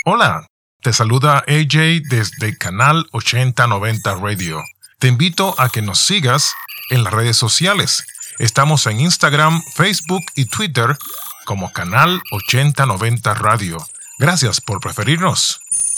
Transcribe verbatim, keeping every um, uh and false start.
Hola, te saluda A J desde Canal ochenta noventa Radio. Te invito a que nos sigas en las redes sociales. Estamos en Instagram, Facebook y Twitter como Canal ochenta noventa Radio. Gracias por preferirnos.